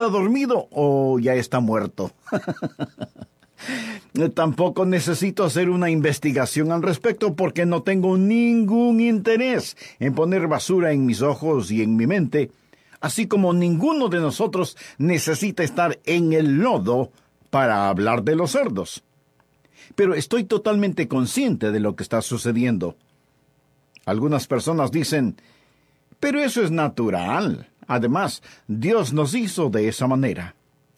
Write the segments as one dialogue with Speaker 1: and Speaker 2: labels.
Speaker 1: dormido o ya está muerto. Tampoco necesito hacer una investigación al respecto porque no tengo ningún interés en poner basura en mis ojos y en mi mente, así como ninguno de nosotros necesita estar en el lodo para hablar de los cerdos. Pero estoy totalmente consciente de lo que está sucediendo. Algunas personas dicen, pero eso es natural. Además, Dios nos hizo de esa manera.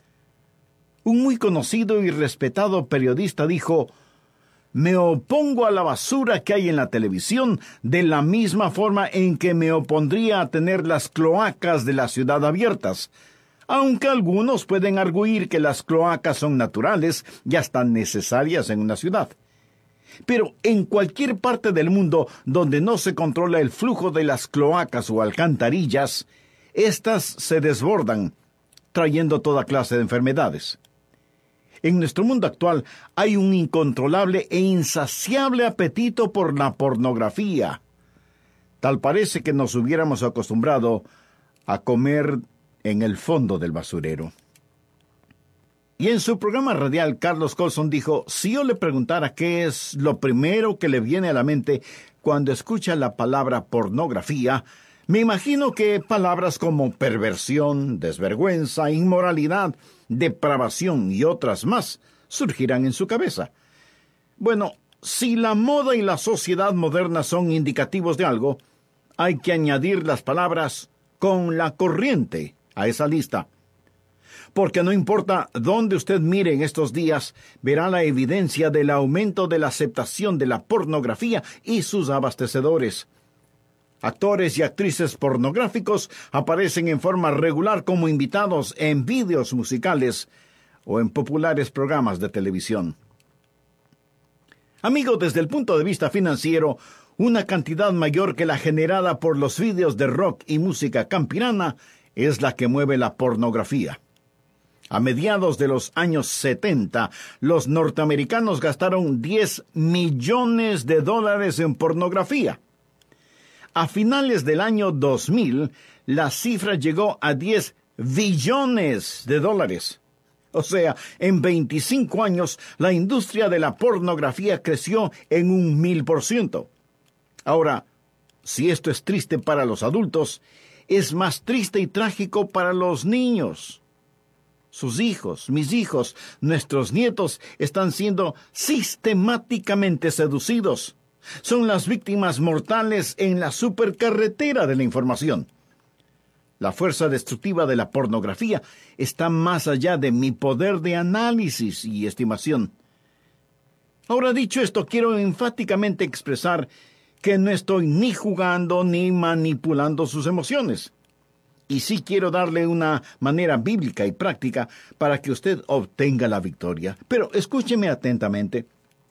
Speaker 1: Un muy conocido y respetado periodista dijo, me opongo a la basura que hay en la televisión de la misma forma en que me opondría a tener las cloacas de la ciudad abiertas, aunque algunos pueden arguir que las cloacas son naturales y hasta necesarias en una ciudad. Pero en cualquier parte del mundo donde no se controla el flujo de las cloacas o alcantarillas, éstas se desbordan, trayendo toda clase de enfermedades. En nuestro mundo actual hay un incontrolable e insaciable apetito por la pornografía. Tal parece que nos hubiéramos acostumbrado a comer en el fondo del basurero. Y en su programa radial, Carlos Colson dijo, si yo le preguntara qué es lo primero que le viene a la mente cuando escucha la palabra pornografía, me imagino que palabras como perversión, desvergüenza, inmoralidad, depravación y otras más surgirán en su cabeza. Bueno, si la moda y la sociedad moderna son indicativos de algo, hay que añadir las palabras con la corriente a esa lista. Porque no importa dónde usted mire en estos días, verá la evidencia del aumento de la aceptación de la pornografía y sus abastecedores. Actores y actrices pornográficos aparecen en forma regular como invitados en vídeos musicales o en populares programas de televisión. Amigo, desde el punto de vista financiero, una cantidad mayor que la generada por los vídeos de rock y música campirana es la que mueve la pornografía. A mediados de los años 70, los norteamericanos gastaron $10 millones en pornografía. A finales del año 2000, la cifra llegó a $10 billones. O sea, en 25 años, la industria de la pornografía creció en 1000%. Ahora, si esto es triste para los adultos, es más triste y trágico para los niños. Sus hijos, mis hijos, nuestros nietos están siendo sistemáticamente seducidos. Son las víctimas mortales en la supercarretera de la información. La fuerza destructiva de la pornografía está más allá de mi poder de análisis y estimación. Ahora, dicho esto, quiero enfáticamente expresar que no estoy ni jugando ni manipulando sus emociones. Y sí quiero darle una manera bíblica y práctica para que usted obtenga la victoria. Pero escúcheme atentamente.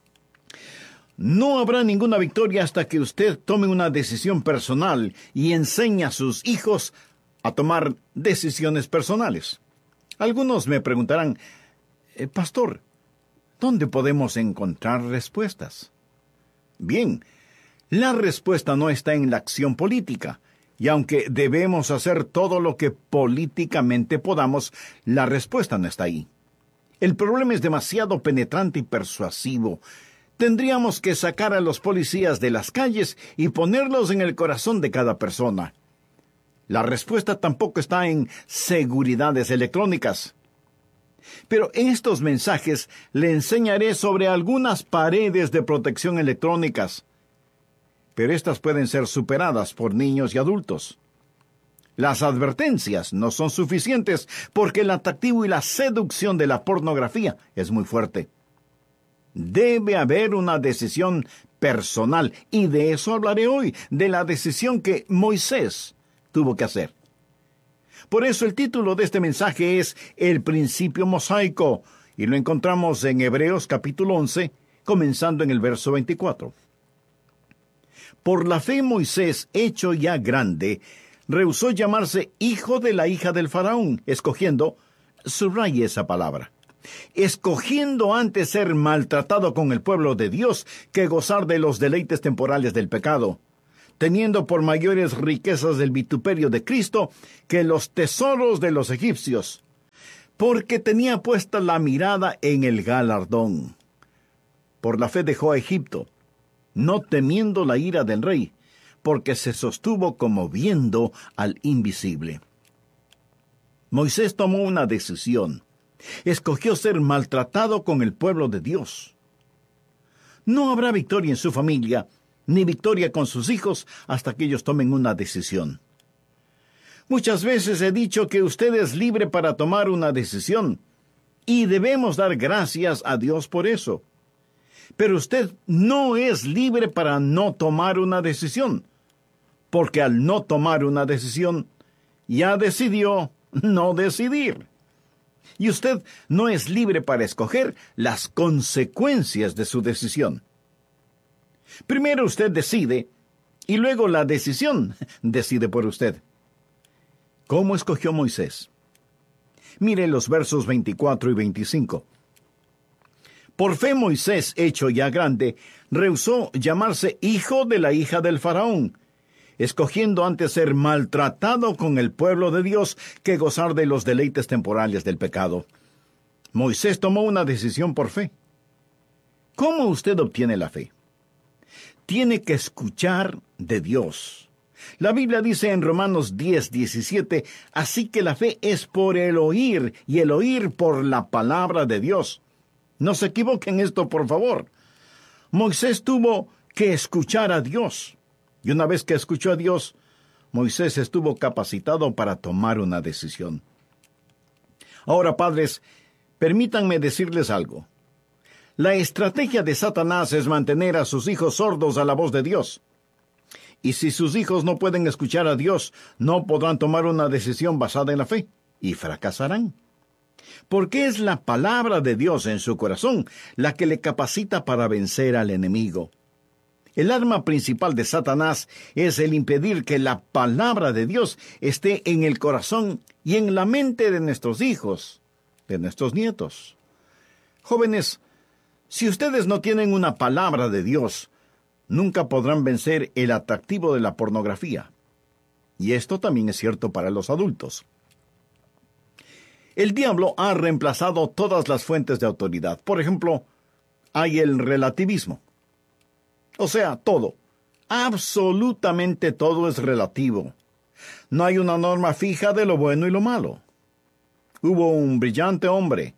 Speaker 1: No habrá ninguna victoria hasta que usted tome una decisión personal y enseñe a sus hijos a tomar decisiones personales. Algunos me preguntarán, Pastor, ¿dónde podemos encontrar respuestas? Bien, la respuesta no está en la acción política. Y aunque debemos hacer todo lo que políticamente podamos, la respuesta no está ahí. El problema es demasiado penetrante y persuasivo. Tendríamos que sacar a los policías de las calles y ponerlos en el corazón de cada persona. La respuesta tampoco está en seguridades electrónicas. Pero en estos mensajes le enseñaré sobre algunas paredes de protección electrónicas. Pero estas pueden ser superadas por niños y adultos. Las advertencias no son suficientes porque el atractivo y la seducción de la pornografía es muy fuerte. Debe haber una decisión personal, y de eso hablaré hoy, de la decisión que Moisés tuvo que hacer. Por eso el título de este mensaje es El principio mosaico, y lo encontramos en Hebreos capítulo 11, comenzando en el verso 24. Por la fe Moisés, hecho ya grande, rehusó llamarse hijo de la hija del faraón, escogiendo, subraye esa palabra, escogiendo antes ser maltratado con el pueblo de Dios que gozar de los deleites temporales del pecado, teniendo por mayores riquezas del vituperio de Cristo que los tesoros de los egipcios, porque tenía puesta la mirada en el galardón. Por la fe dejó a Egipto, no temiendo la ira del rey, porque se sostuvo como viendo al invisible. Moisés tomó una decisión. Escogió ser maltratado con el pueblo de Dios. No habrá victoria en su familia, ni victoria con sus hijos, hasta que ellos tomen una decisión. Muchas veces he dicho que usted es libre para tomar una decisión, y debemos dar gracias a Dios por eso. Pero usted no es libre para no tomar una decisión, porque al no tomar una decisión, ya decidió no decidir. Y usted no es libre para escoger las consecuencias de su decisión. Primero usted decide, y luego la decisión decide por usted. ¿Cómo escogió Moisés? Mire los versos 24 y 25. Por fe Moisés, hecho ya grande, rehusó llamarse hijo de la hija del faraón, escogiendo antes ser maltratado con el pueblo de Dios que gozar de los deleites temporales del pecado. Moisés tomó una decisión por fe. ¿Cómo usted obtiene la fe? Tiene que escuchar de Dios. La Biblia dice en Romanos 10:17, así que la fe es por el oír, y el oír por la palabra de Dios. No se equivoquen esto, por favor. Moisés tuvo que escuchar a Dios. Y una vez que escuchó a Dios, Moisés estuvo capacitado para tomar una decisión. Ahora, padres, permítanme decirles algo. La estrategia de Satanás es mantener a sus hijos sordos a la voz de Dios. Y si sus hijos no pueden escuchar a Dios, no podrán tomar una decisión basada en la fe, y fracasarán. Porque es la palabra de Dios en su corazón la que le capacita para vencer al enemigo. El arma principal de Satanás es el impedir que la palabra de Dios esté en el corazón y en la mente de nuestros hijos, de nuestros nietos. Jóvenes, si ustedes no tienen una palabra de Dios, nunca podrán vencer el atractivo de la pornografía. Y esto también es cierto para los adultos. El diablo ha reemplazado todas las fuentes de autoridad. Por ejemplo, hay el relativismo. O sea, todo, absolutamente todo es relativo. No hay una norma fija de lo bueno y lo malo. Hubo un brillante hombre,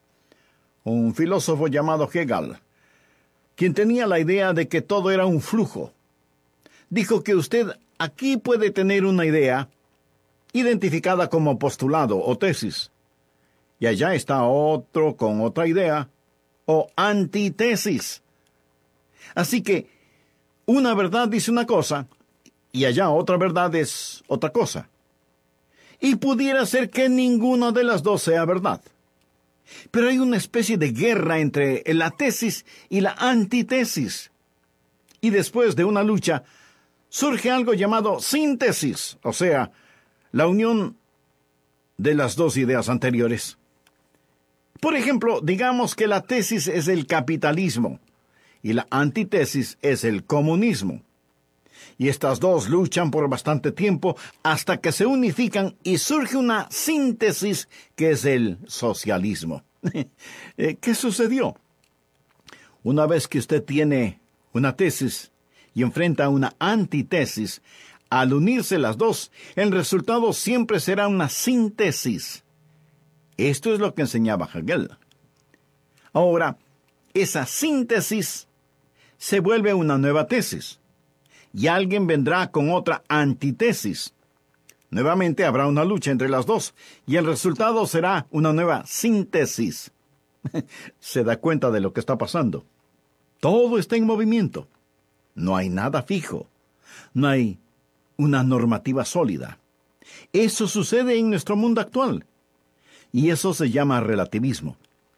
Speaker 1: un filósofo llamado Hegel, quien tenía la idea de que todo era un flujo. Dijo que usted aquí puede tener una idea identificada como postulado o tesis, y allá está otro con otra idea o antítesis. Así que una verdad dice una cosa, y allá otra verdad es otra cosa. Y pudiera ser que ninguna de las dos sea verdad. Pero hay una especie de guerra entre la tesis y la antítesis. Y después de una lucha, surge algo llamado síntesis, o sea, la unión de las dos ideas anteriores. Por ejemplo, digamos que la tesis es el capitalismo y la antítesis es el comunismo. Y estas dos luchan por bastante tiempo hasta que se unifican y surge una síntesis que es el socialismo. ¿Qué sucedió? Una vez que usted tiene una tesis y enfrenta una antítesis, al unirse las dos, el resultado siempre será una síntesis. Esto es lo que enseñaba Hegel. Ahora, esa síntesis se vuelve una nueva tesis, y alguien vendrá con otra antítesis. Nuevamente habrá una lucha entre las dos, y el resultado será una nueva síntesis. ¿Se da cuenta de lo que está pasando? Todo está en movimiento. No hay nada fijo. No hay una normativa sólida. Eso sucede en nuestro mundo actual, y eso se llama relativismo.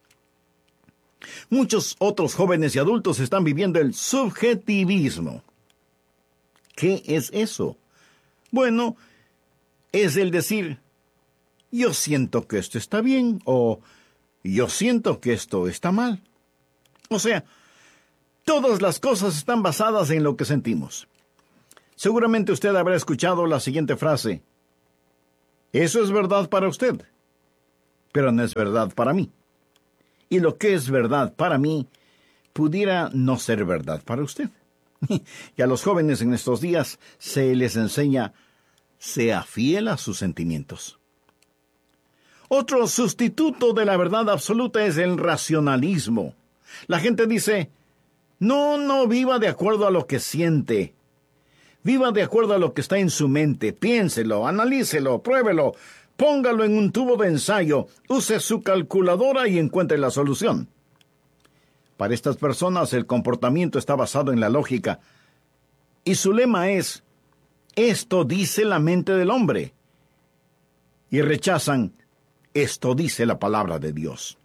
Speaker 1: Muchos otros jóvenes y adultos están viviendo el subjetivismo. ¿Qué es eso? Bueno, es el decir, yo siento que esto está bien, o yo siento que esto está mal. O sea, todas las cosas están basadas en lo que sentimos. Seguramente usted habrá escuchado la siguiente frase: ¿eso es verdad para usted? pero no es verdad para mí. Y lo que es verdad para mí pudiera no ser verdad para usted. Y a los jóvenes en estos días se les enseña, sea fiel a sus sentimientos. Otro sustituto de la verdad absoluta es el racionalismo. La gente dice, no viva de acuerdo a lo que siente. Viva de acuerdo a lo que está en su mente. Piénselo, analícelo, pruébelo, póngalo en un tubo de ensayo, use su calculadora y encuentre la solución. Para estas personas el comportamiento está basado en la lógica. Y su lema es, esto dice la mente del hombre. Y rechazan, esto dice la palabra de Dios.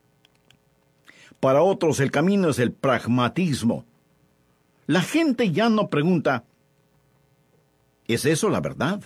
Speaker 1: Para otros el camino es el pragmatismo. La gente ya no pregunta, ¿es eso la verdad?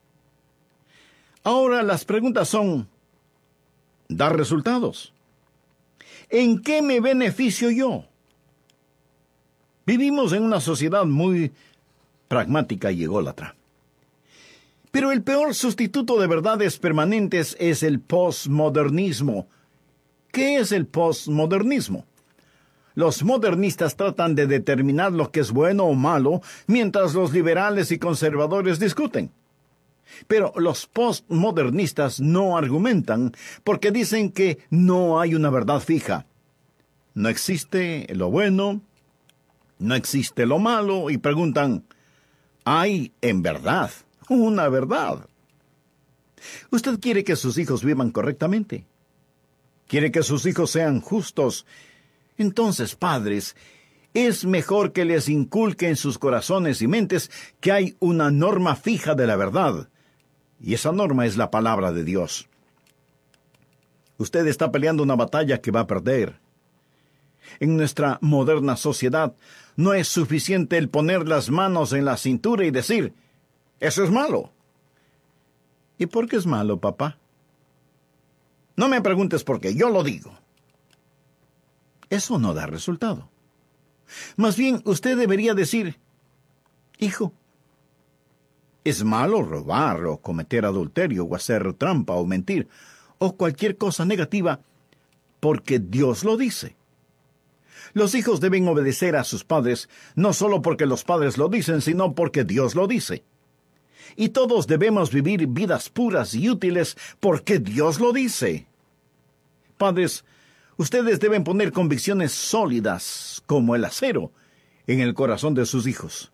Speaker 1: Ahora las preguntas son, ¿dar resultados? ¿En qué me beneficio yo? Vivimos en una sociedad muy pragmática y ególatra. Pero el peor sustituto de verdades permanentes es el postmodernismo. ¿Qué es el postmodernismo? Los modernistas tratan de determinar lo que es bueno o malo, mientras los liberales y conservadores discuten. Pero los postmodernistas no argumentan porque dicen que no hay una verdad fija. No existe lo bueno, no existe lo malo, y preguntan, ¿hay en verdad una verdad? ¿Usted quiere que sus hijos vivan correctamente? ¿Quiere que sus hijos sean justos? Entonces, padres, es mejor que les inculque en sus corazones y mentes que hay una norma fija de la verdad. Y esa norma es la palabra de Dios. Usted está peleando una batalla que va a perder. En nuestra moderna sociedad no es suficiente el poner las manos en la cintura y decir, eso es malo. ¿Y por qué es malo, papá? No me preguntes por qué, yo lo digo. Eso no da resultado. Más bien, usted debería decir, hijo, es malo robar o cometer adulterio o hacer trampa o mentir o cualquier cosa negativa porque Dios lo dice. Los hijos deben obedecer a sus padres no solo porque los padres lo dicen, sino porque Dios lo dice. Y todos debemos vivir vidas puras y útiles porque Dios lo dice. Padres, ustedes deben poner convicciones sólidas como el acero en el corazón de sus hijos.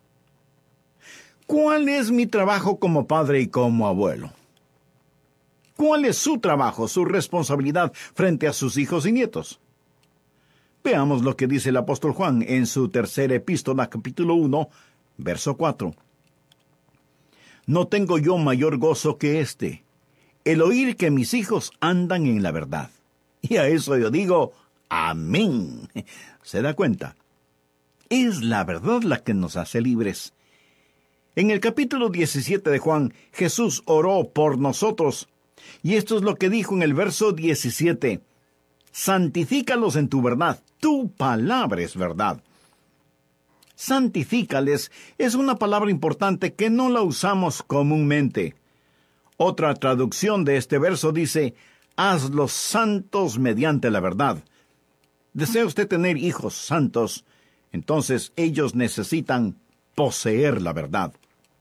Speaker 1: ¿Cuál es mi trabajo como padre y como abuelo? ¿Cuál es su trabajo, su responsabilidad frente a sus hijos y nietos? Veamos lo que dice el apóstol Juan en su tercera epístola, capítulo 1, verso 4. No tengo yo mayor gozo que este, el oír que mis hijos andan en la verdad. Y a eso yo digo, amén. ¿Se da cuenta? Es la verdad la que nos hace libres. En el capítulo 17 de Juan, Jesús oró por nosotros. Y esto es lo que dijo en el verso 17. Santifícalos en tu verdad. Tu palabra es verdad. Santifícales es una palabra importante que no la usamos comúnmente. Otra traducción de este verso dice, hazlos santos mediante la verdad. ¿Desea usted tener hijos santos? Entonces ellos necesitan poseer la verdad.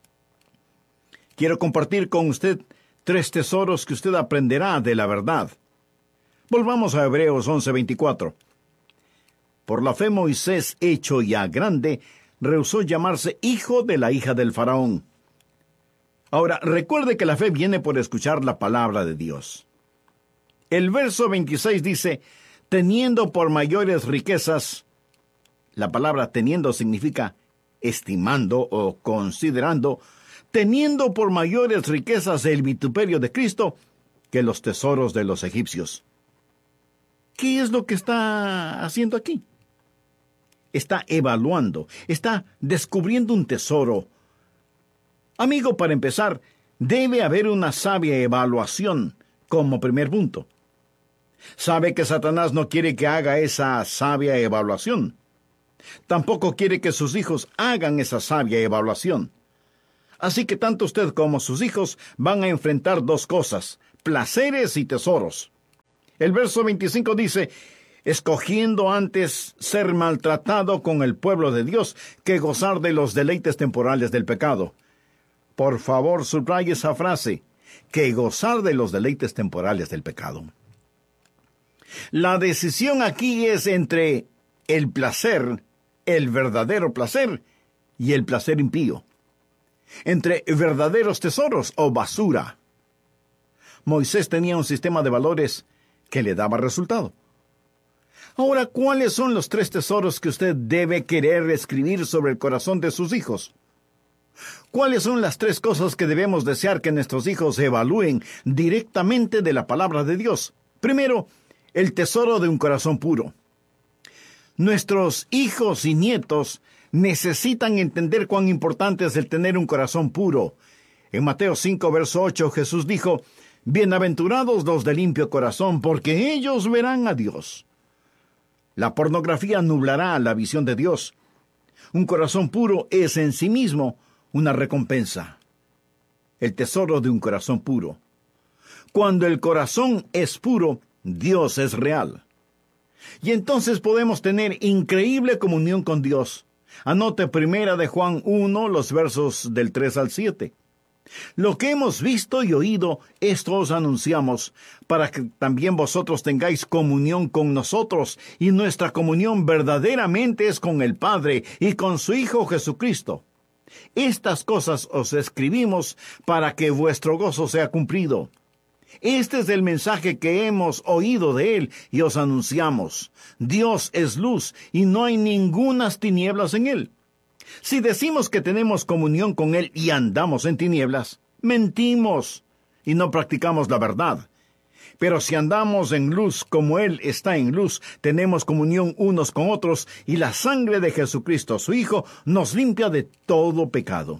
Speaker 1: Quiero compartir con usted 3 tesoros que usted aprenderá de la verdad. Volvamos a Hebreos 11:24. Por la fe Moisés, hecho ya grande, rehusó llamarse hijo de la hija del faraón. Ahora, recuerde que la fe viene por escuchar la palabra de Dios. El verso 26 dice, teniendo por mayores riquezas, la palabra teniendo significa estimando o considerando, teniendo por mayores riquezas el vituperio de Cristo que los tesoros de los egipcios. ¿Qué es lo que está haciendo aquí? Está evaluando, está descubriendo un tesoro. Amigo, para empezar, debe haber una sabia evaluación como primer punto. Sabe que Satanás no quiere que haga esa sabia evaluación. Tampoco quiere que sus hijos hagan esa sabia evaluación. Así que tanto usted como sus hijos van a enfrentar 2 cosas, placeres y tesoros. El verso 25 dice, escogiendo antes ser maltratado con el pueblo de Dios que gozar de los deleites temporales del pecado. Por favor, subraye esa frase, que gozar de los deleites temporales del pecado. La decisión aquí es entre el placer, el verdadero placer, y el placer impío. Entre verdaderos tesoros o basura. Moisés tenía un sistema de valores que le daba resultado. Ahora, ¿cuáles son los 3 tesoros que usted debe querer escribir sobre el corazón de sus hijos? ¿Cuáles son las 3 cosas que debemos desear que nuestros hijos evalúen directamente de la palabra de Dios? Primero, el tesoro de un corazón puro. Nuestros hijos y nietos necesitan entender cuán importante es el tener un corazón puro. En Mateo 5, verso 8, Jesús dijo, bienaventurados los de limpio corazón, porque ellos verán a Dios. La pornografía nublará la visión de Dios. Un corazón puro es en sí mismo una recompensa. El tesoro de un corazón puro. Cuando el corazón es puro, Dios es real. Y entonces podemos tener increíble comunión con Dios. Anote 1 de Juan 1, los versos del 3 al 7. Lo que hemos visto y oído, esto os anunciamos, para que también vosotros tengáis comunión con nosotros, y nuestra comunión verdaderamente es con el Padre y con su Hijo Jesucristo. Estas cosas os escribimos para que vuestro gozo sea cumplido. Este es el mensaje que hemos oído de Él y os anunciamos. Dios es luz y no hay ningunas tinieblas en Él. Si decimos que tenemos comunión con Él y andamos en tinieblas, mentimos y no practicamos la verdad. Pero si andamos en luz como Él está en luz, tenemos comunión unos con otros y la sangre de Jesucristo, su Hijo, nos limpia de todo pecado.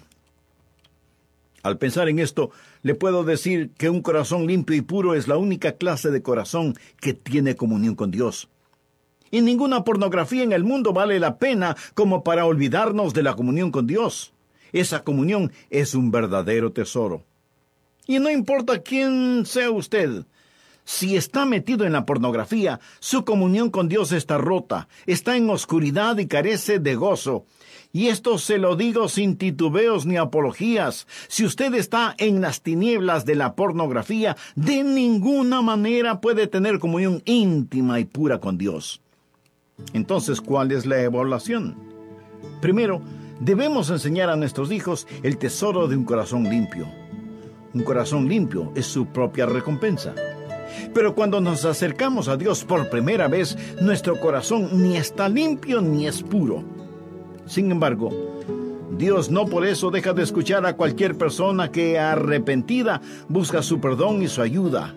Speaker 1: Al pensar en esto, le puedo decir que un corazón limpio y puro es la única clase de corazón que tiene comunión con Dios. Y ninguna pornografía en el mundo vale la pena como para olvidarnos de la comunión con Dios. Esa comunión es un verdadero tesoro. Y no importa quién sea usted, si está metido en la pornografía, su comunión con Dios está rota, está en oscuridad y carece de gozo. Y esto se lo digo sin titubeos ni apologías. Si usted está en las tinieblas de la pornografía, de ninguna manera puede tener comunión íntima y pura con Dios. Entonces, ¿cuál es la evaluación? Primero, debemos enseñar a nuestros hijos el tesoro de un corazón limpio. Un corazón limpio es su propia recompensa. Pero cuando nos acercamos a Dios por primera vez, nuestro corazón ni está limpio ni es puro. Sin embargo, Dios no por eso deja de escuchar a cualquier persona que, arrepentida, busca su perdón y su ayuda.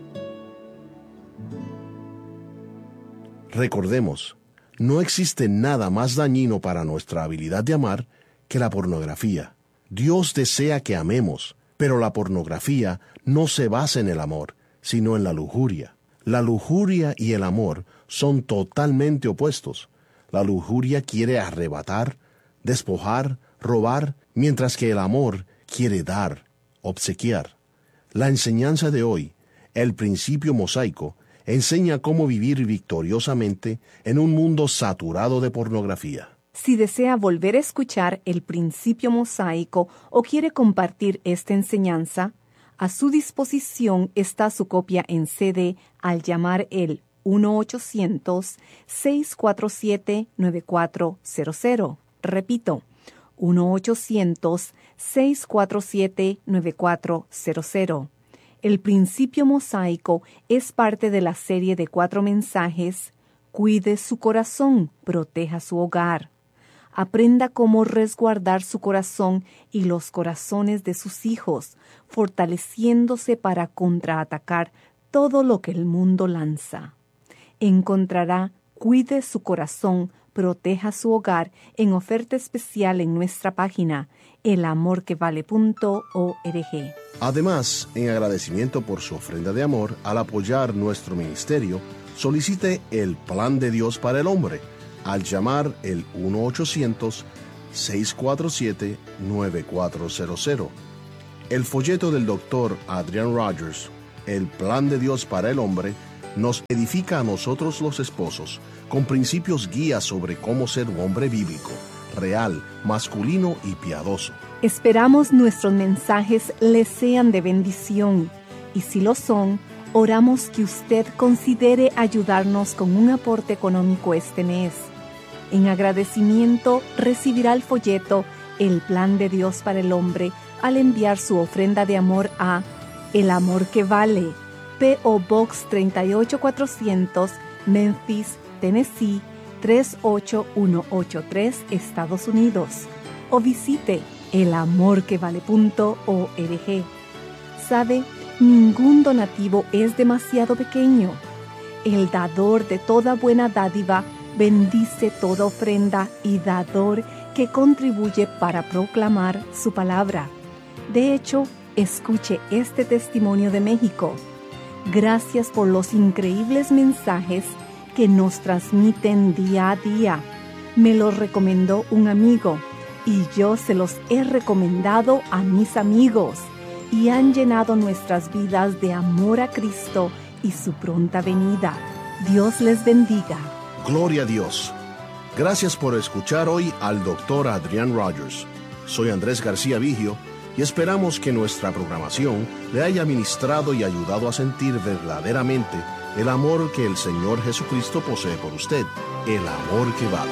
Speaker 2: Recordemos, no existe nada más dañino para nuestra habilidad de amar que la pornografía. Dios desea que amemos, pero la pornografía no se basa en el amor, sino en la lujuria. La lujuria y el amor son totalmente opuestos. La lujuria quiere arrebatar, despojar, robar, mientras que el amor quiere dar, obsequiar. La enseñanza de hoy, el principio mosaico, enseña cómo vivir victoriosamente en un mundo saturado de pornografía.
Speaker 3: Si desea volver a escuchar el principio mosaico o quiere compartir esta enseñanza, a su disposición está su copia en CD al llamar el 1-800-647-9400. Repito, 1-800-647-9400. El principio mosaico es parte de la serie de 4 mensajes. Cuide su corazón, proteja su hogar. Aprenda cómo resguardar su corazón y los corazones de sus hijos, fortaleciéndose para contraatacar todo lo que el mundo lanza. Encontrará Cuide su corazón, proteja su hogar en oferta especial en nuestra página elamorquevale.org.
Speaker 2: Además, en agradecimiento por su ofrenda de amor al apoyar nuestro ministerio, solicite el Plan de Dios para el Hombre al llamar el 1-800-647-9400. El folleto del Dr. Adrian Rogers, El plan de Dios para el hombre nos edifica a nosotros los esposos con principios guías sobre cómo ser un hombre bíblico, real, masculino y piadoso.
Speaker 3: Esperamos nuestros mensajes les sean de bendición y si lo son, oramos que usted considere ayudarnos con un aporte económico este mes. En agradecimiento recibirá el folleto El Plan de Dios para el Hombre al enviar su ofrenda de amor a El Amor que Vale, P.O. Box 38400, Memphis, Tennessee 38183, Estados Unidos. O visite elamorquevale.org. ¿Sabe? Ningún donativo es demasiado pequeño. El dador de toda buena dádiva bendice toda ofrenda y dador que contribuye para proclamar su palabra. De hecho, escuche este testimonio de México. Gracias por los increíbles mensajes que nos transmiten día a día. Me los recomendó un amigo y yo se los he recomendado a mis amigos y han llenado nuestras vidas de amor a Cristo y su pronta venida. Dios les bendiga.
Speaker 2: Gloria a Dios. Gracias por escuchar hoy al Dr. Adrián Rogers. Soy Andrés García Vigio y esperamos que nuestra programación le haya ministrado y ayudado a sentir verdaderamente el amor que el Señor Jesucristo posee por usted, el amor que vale.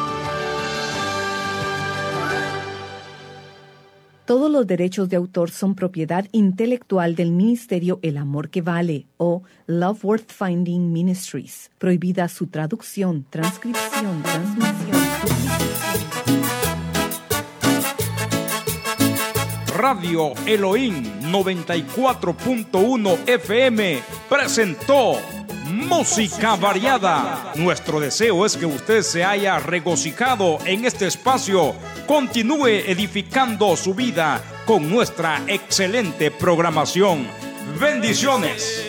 Speaker 3: Todos los derechos de autor son propiedad intelectual del ministerio El Amor que Vale o Love Worth Finding Ministries. Prohibida su traducción, transcripción, transmisión.
Speaker 4: Radio Elohim 94.1 FM presentó Música Variada. Nuestro deseo es que usted se haya regocijado en este espacio. Continúe edificando su vida con nuestra excelente programación. Bendiciones.